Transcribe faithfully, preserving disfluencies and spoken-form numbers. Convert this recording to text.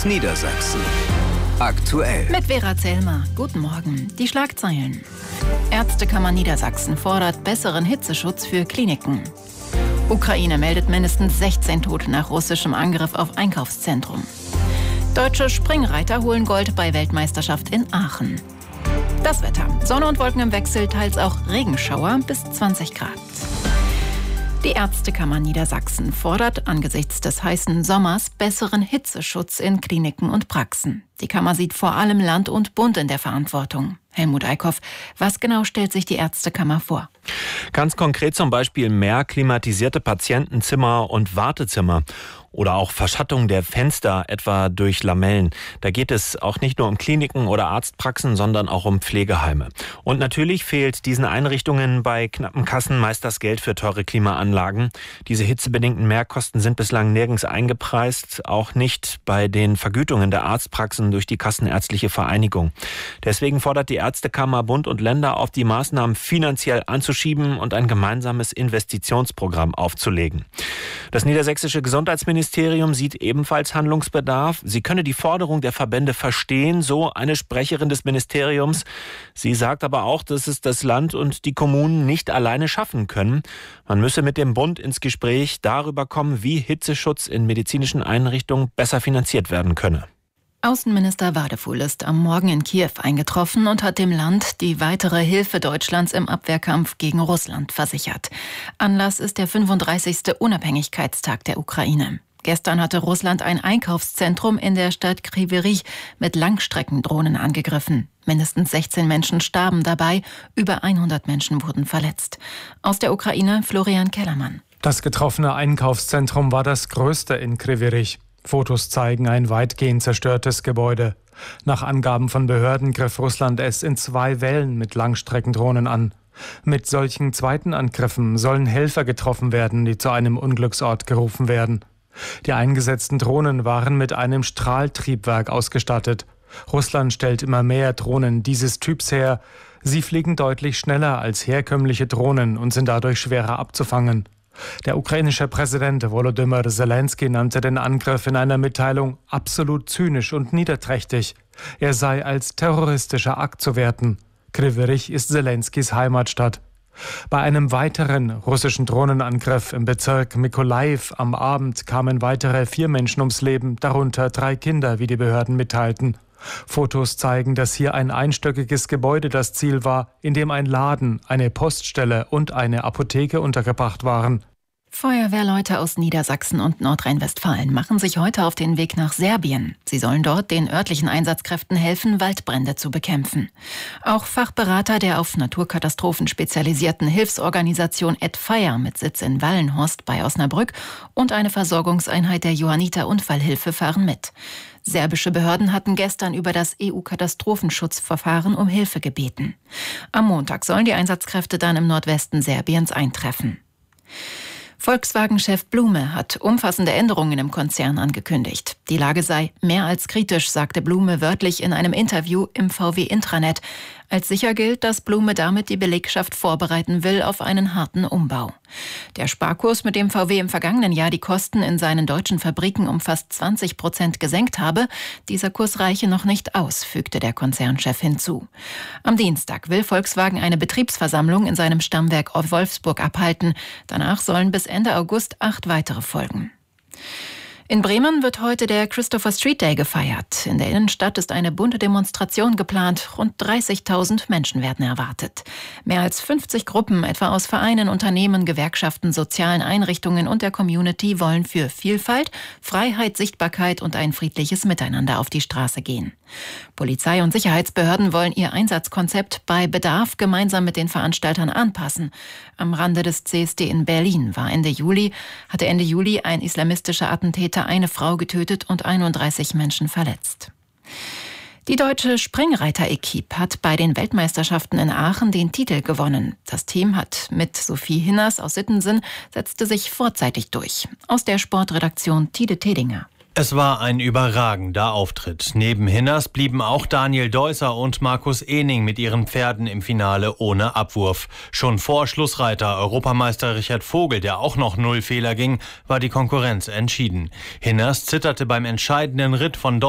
Aus Niedersachsen. Aktuell. Mit Vera Zellmer. Guten Morgen. Die Schlagzeilen. Ärztekammer Niedersachsen fordert besseren Hitzeschutz für Kliniken. Ukraine meldet mindestens sechzehn Tote nach russischem Angriff auf Einkaufszentrum. Deutsche Springreiter holen Gold bei Weltmeisterschaft in Aachen. Das Wetter. Sonne und Wolken im Wechsel, teils auch Regenschauer bis zwanzig Grad. Die Ärztekammer Niedersachsen fordert angesichts des heißen Sommers besseren Hitzeschutz in Kliniken und Praxen. Die Kammer sieht vor allem Land und Bund in der Verantwortung. Helmut Eickhoff, was genau stellt sich die Ärztekammer vor? Ganz konkret zum Beispiel mehr klimatisierte Patientenzimmer und Wartezimmer. Oder auch Verschattung der Fenster, etwa durch Lamellen. Da geht es auch nicht nur um Kliniken oder Arztpraxen, sondern auch um Pflegeheime. Und natürlich fehlt diesen Einrichtungen bei knappen Kassen meist das Geld für teure Klimaanlagen. Diese hitzebedingten Mehrkosten sind bislang nirgends eingepreist, auch nicht bei den Vergütungen der Arztpraxen durch die Kassenärztliche Vereinigung. Deswegen fordert die Ärztekammer Bund und Länder auf, die Maßnahmen finanziell anzuschieben und ein gemeinsames Investitionsprogramm aufzulegen. Das niedersächsische Gesundheitsministerium Ministerium sieht ebenfalls Handlungsbedarf. Sie könne die Forderung der Verbände verstehen, so eine Sprecherin des Ministeriums. Sie sagt aber auch, dass es das Land und die Kommunen nicht alleine schaffen können. Man müsse mit dem Bund ins Gespräch darüber kommen, wie Hitzeschutz in medizinischen Einrichtungen besser finanziert werden könne. Außenminister Wadefuhl ist am Morgen in Kiew eingetroffen und hat dem Land die weitere Hilfe Deutschlands im Abwehrkampf gegen Russland versichert. Anlass ist der fünfunddreißigste Unabhängigkeitstag der Ukraine. Gestern hatte Russland ein Einkaufszentrum in der Stadt Kryvyi Rih mit Langstreckendrohnen angegriffen. Mindestens sechzehn Menschen starben dabei, über hundert Menschen wurden verletzt. Aus der Ukraine Florian Kellermann. Das getroffene Einkaufszentrum war das größte in Kryvyi Rih. Fotos zeigen ein weitgehend zerstörtes Gebäude. Nach Angaben von Behörden griff Russland es in zwei Wellen mit Langstreckendrohnen an. Mit solchen zweiten Angriffen sollen Helfer getroffen werden, die zu einem Unglücksort gerufen werden. Die eingesetzten Drohnen waren mit einem Strahltriebwerk ausgestattet. Russland stellt immer mehr Drohnen dieses Typs her. Sie fliegen deutlich schneller als herkömmliche Drohnen und sind dadurch schwerer abzufangen. Der ukrainische Präsident Volodymyr Zelensky nannte den Angriff in einer Mitteilung absolut zynisch und niederträchtig. Er sei als terroristischer Akt zu werten. Kryvyi Rih ist Zelenskys Heimatstadt. Bei einem weiteren russischen Drohnenangriff im Bezirk Mykolajiw am Abend kamen weitere vier Menschen ums Leben, darunter drei Kinder, wie die Behörden mitteilten. Fotos zeigen, dass hier ein einstöckiges Gebäude das Ziel war, in dem ein Laden, eine Poststelle und eine Apotheke untergebracht waren. Feuerwehrleute aus Niedersachsen und Nordrhein-Westfalen machen sich heute auf den Weg nach Serbien. Sie sollen dort den örtlichen Einsatzkräften helfen, Waldbrände zu bekämpfen. Auch Fachberater der auf Naturkatastrophen spezialisierten Hilfsorganisation Add Fire mit Sitz in Wallenhorst bei Osnabrück und eine Versorgungseinheit der Johanniter Unfallhilfe fahren mit. Serbische Behörden hatten gestern über das E U-Katastrophenschutzverfahren um Hilfe gebeten. Am Montag sollen die Einsatzkräfte dann im Nordwesten Serbiens eintreffen. Volkswagen-Chef Blume hat umfassende Änderungen im Konzern angekündigt. Die Lage sei mehr als kritisch, sagte Blume wörtlich in einem Interview im V W-Intranet. Als sicher gilt, dass Blume damit die Belegschaft vorbereiten will auf einen harten Umbau. Der Sparkurs, mit dem V W im vergangenen Jahr die Kosten in seinen deutschen Fabriken um fast zwanzig Prozent gesenkt habe, dieser Kurs reiche noch nicht aus, fügte der Konzernchef hinzu. Am Dienstag will Volkswagen eine Betriebsversammlung in seinem Stammwerk auf Wolfsburg abhalten. Danach sollen bis Ende August acht weitere folgen. In Bremen wird heute der Christopher Street Day gefeiert. In der Innenstadt ist eine bunte Demonstration geplant. Rund dreißigtausend Menschen werden erwartet. Mehr als fünfzig Gruppen, etwa aus Vereinen, Unternehmen, Gewerkschaften, sozialen Einrichtungen und der Community, wollen für Vielfalt, Freiheit, Sichtbarkeit und ein friedliches Miteinander auf die Straße gehen. Polizei und Sicherheitsbehörden wollen ihr Einsatzkonzept bei Bedarf gemeinsam mit den Veranstaltern anpassen. Am Rande des C S D in Berlin war Ende Juli, hatte Ende Juli ein islamistischer Attentäter eine Frau getötet und einunddreißig Menschen verletzt. Die deutsche Springreiter-Equipe hat bei den Weltmeisterschaften in Aachen den Titel gewonnen. Das Team hat mit Sophie Hinners aus Sittensen setzte sich vorzeitig durch. Aus der Sportredaktion Tide Tedinger. Es war ein überragender Auftritt. Neben Hinners blieben auch Daniel Deusser und Markus Ehning mit ihren Pferden im Finale ohne Abwurf. Schon vor Schlussreiter Europameister Richard Vogel, der auch noch null Fehler ging, war die Konkurrenz entschieden. Hinners zitterte beim entscheidenden Ritt von